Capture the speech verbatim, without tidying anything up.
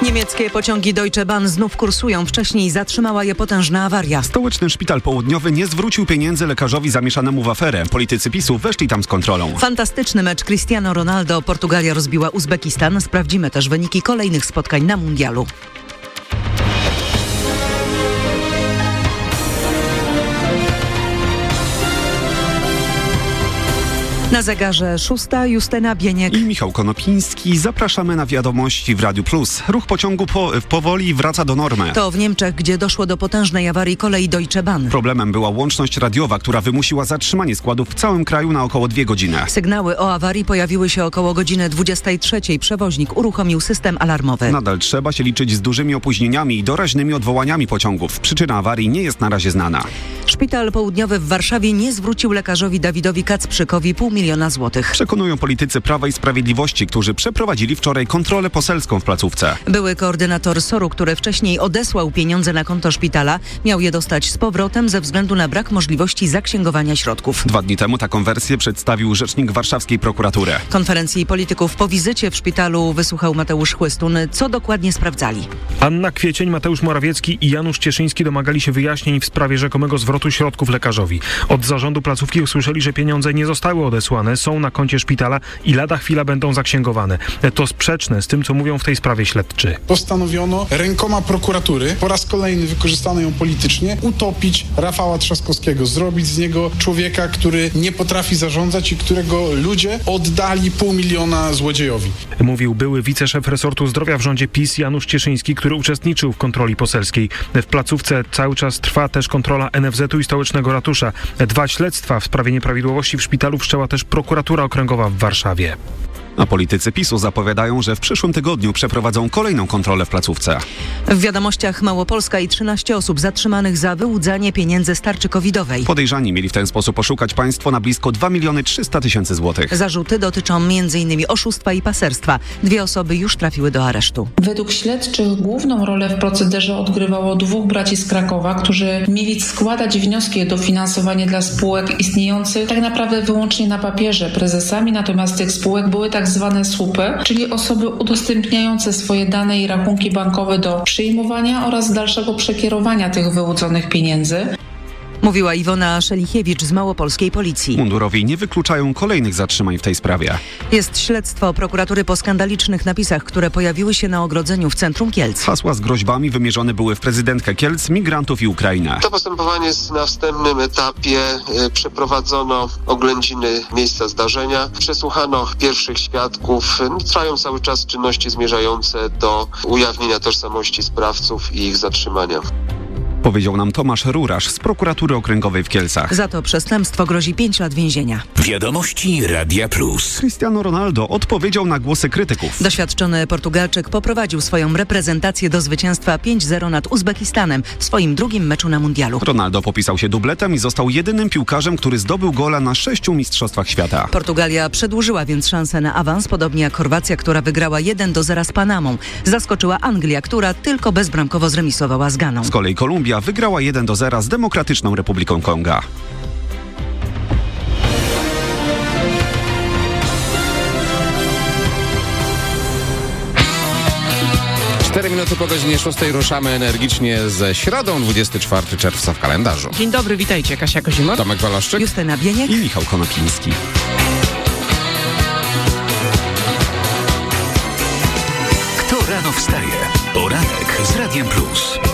Niemieckie pociągi Deutsche Bahn znów kursują. Wcześniej zatrzymała je potężna awaria. Stołeczny Szpital Południowy nie zwrócił pieniędzy lekarzowi zamieszanemu w aferę. Politycy PiSu weszli tam z kontrolą. Fantastyczny mecz Cristiano Ronaldo. Portugalia rozbiła Uzbekistan. Sprawdzimy też wyniki kolejnych spotkań na mundialu. Na zegarze szósta, Justyna Bieniek i Michał Konopiński. Zapraszamy na wiadomości w Radiu Plus. Ruch pociągu po, powoli wraca do normy. To w Niemczech, gdzie doszło do potężnej awarii kolei Deutsche Bahn. Problemem była łączność radiowa, która wymusiła zatrzymanie składów w całym kraju na około dwie godziny. Sygnały o awarii pojawiły się około godziny dwudziestej trzeciej. Przewoźnik uruchomił system alarmowy. Nadal trzeba się liczyć z dużymi opóźnieniami i doraźnymi odwołaniami pociągów. Przyczyna awarii nie jest na razie znana. Szpital Południowy w Warszawie nie zwrócił lekarzowi Dawidowi Kacprzykowi pół miliona złotych. Przekonują politycy Prawa i Sprawiedliwości, którzy przeprowadzili wczoraj kontrolę poselską w placówce. Były koordynator S O R-u, który wcześniej odesłał pieniądze na konto szpitala, miał je dostać z powrotem ze względu na brak możliwości zaksięgowania środków. Dwa dni temu taką wersję przedstawił rzecznik warszawskiej prokuratury. Konferencji polityków po wizycie w szpitalu wysłuchał Mateusz Chłystun. Co dokładnie sprawdzali? Anna Kwiecień, Mateusz Morawiecki i Janusz Cieszyński domagali się wyjaśnień w sprawie rzekomego zwrotu środków lekarzowi. Od zarządu placówki usłyszeli, że pieniądze nie zostały odesłane, są na koncie szpitala i lada chwila będą zaksięgowane. To sprzeczne z tym, co mówią w tej sprawie śledczy. Postanowiono rękoma prokuratury, po raz kolejny wykorzystano ją politycznie, utopić Rafała Trzaskowskiego, zrobić z niego człowieka, który nie potrafi zarządzać i którego ludzie oddali pół miliona złodziejowi. Mówił były wiceszef resortu zdrowia w rządzie PiS Janusz Cieszyński, który uczestniczył w kontroli poselskiej. W placówce cały czas trwa też kontrola N F Z-u i stołecznego ratusza. Dwa śledztwa w sprawie nieprawidłowości w szpitalu wszczęła też prokuratura okręgowa w Warszawie. A politycy PiSu zapowiadają, że w przyszłym tygodniu przeprowadzą kolejną kontrolę w placówce. W wiadomościach Małopolska i trzynaście osób zatrzymanych za wyłudzanie pieniędzy z tarczy covidowej. Podejrzani mieli w ten sposób oszukać państwo na blisko dwa miliony trzysta tysięcy złotych. Zarzuty dotyczą m in oszustwa i paserstwa. Dwie osoby już trafiły do aresztu. Według śledczych główną rolę w procederze odgrywało dwóch braci z Krakowa, którzy mieli składać wnioski o dofinansowanie dla spółek istniejących tak naprawdę wyłącznie na papierze. Prezesami natomiast tych spółek były tak zwane słupy, czyli osoby udostępniające swoje dane i rachunki bankowe do przyjmowania oraz dalszego przekierowania tych wyłudzonych pieniędzy. Mówiła Iwona Szelichiewicz z małopolskiej policji. Mundurowi nie wykluczają kolejnych zatrzymań w tej sprawie. Jest śledztwo prokuratury po skandalicznych napisach, które pojawiły się na ogrodzeniu w centrum Kielc. Hasła z groźbami wymierzone były w prezydentkę Kielc, migrantów i Ukrainę. To postępowanie jest na wstępnym etapie. Przeprowadzono oględziny miejsca zdarzenia. Przesłuchano pierwszych świadków. Trwają cały czas czynności zmierzające do ujawnienia tożsamości sprawców i ich zatrzymania. Powiedział nam Tomasz Rurasz z prokuratury okręgowej w Kielcach. Za to przestępstwo grozi pięć lat więzienia. Wiadomości Radia Plus. Cristiano Ronaldo odpowiedział na głosy krytyków. Doświadczony Portugalczyk poprowadził swoją reprezentację do zwycięstwa pięć zero nad Uzbekistanem w swoim drugim meczu na mundialu. Ronaldo popisał się dubletem i został jedynym piłkarzem, który zdobył gola na sześciu mistrzostwach świata. Portugalia przedłużyła więc szansę na awans, podobnie jak Chorwacja, która wygrała jeden do zera z Panamą. Zaskoczyła Anglia, która tylko bezbramkowo zremisowała z Ganą. Z kolei Kolumbia wygrała jeden do zera z Demokratyczną Republiką Konga. Cztery minuty po godzinie szóstej ruszamy energicznie ze środą, dwudziestego czwartego czerwca w kalendarzu. Dzień dobry, witajcie. Kasia Kozimor, Tomek Waloszczyk, Justyna Bieniek i Michał Konopiński. Kto rano wstaje? Poranek z Radiem Plus.